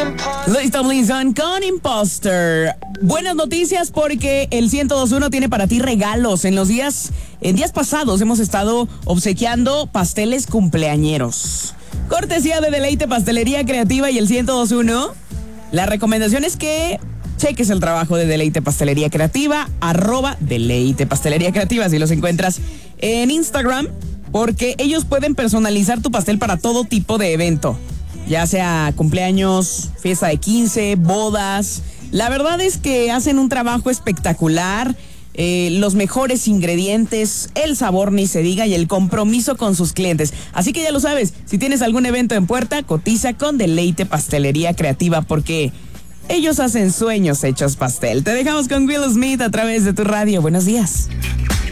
Listo, Blizon con Imposter. Buenas noticias porque el 1021 tiene para ti regalos. En días pasados hemos estado obsequiando pasteles cumpleañeros. Cortesía de Deleite Pastelería Creativa y el 1021. La recomendación es que cheques el trabajo de Deleite Pastelería Creativa, @Deleite Pastelería Creativa, si los encuentras en Instagram, porque ellos pueden personalizar tu pastel para todo tipo de evento, ya sea cumpleaños, fiesta de 15, bodas. La verdad es que hacen un trabajo espectacular, los mejores ingredientes, el sabor ni se diga y el compromiso con sus clientes. Así que ya lo sabes, si tienes algún evento en puerta, cotiza con Deleite Pastelería Creativa porque ellos hacen sueños hechos pastel. Te dejamos con Will Smith a través de tu radio. Buenos días.